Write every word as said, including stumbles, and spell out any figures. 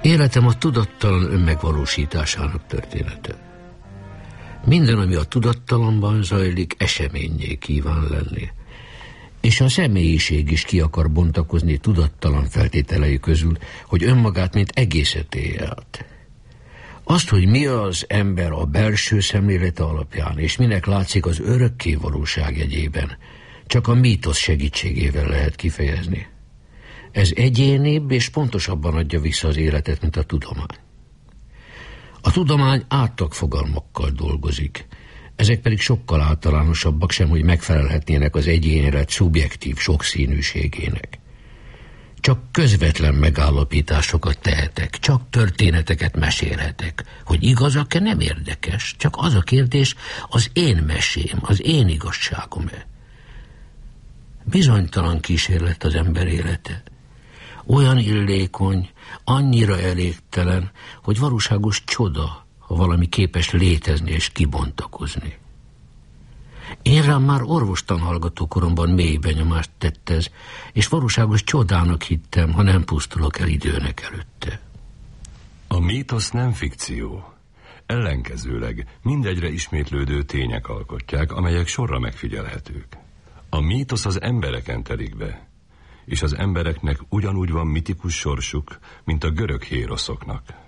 Életem a tudattalan önmegvalósításának története. Minden, ami a tudattalanban zajlik, eseménnyé kíván lenni. És a személyiség is ki akar bontakozni tudattalan feltételei közül, hogy önmagát mint egészet élje át. Azt, hogy mi az ember a belső szemlélete alapján, és minek látszik az örökké valóság jegyében, csak a mítosz segítségével lehet kifejezni. Ez egyénibb és pontosabban adja vissza az életet, mint a tudomány. A tudomány átlagfogalmakkal dolgozik, ezek pedig sokkal általánosabbak sem, hogy megfelelhetnének az egyénélet szubjektív sokszínűségének. Csak közvetlen megállapításokat tehetek, csak történeteket mesélhetek. Hogy igazak-e, nem érdekes, csak az a kérdés, az én mesém, az én igazságom-e. Bizonytalan kísérlet az ember élete. Olyan illékony, annyira elégtelen, hogy valóságos csoda, ha valami képes létezni és kibontakozni. Én rám már orvostanhallgató koromban mély benyomást tett ez, és valóságos csodának hittem, ha nem pusztulok el időnek előtte. A mítosz nem fikció. Ellenkezőleg mindegyre ismétlődő tények alkotják, amelyek sorra megfigyelhetők. A mítosz az embereken telik be, és az embereknek ugyanúgy van mitikus sorsuk, mint a görög héroszoknak.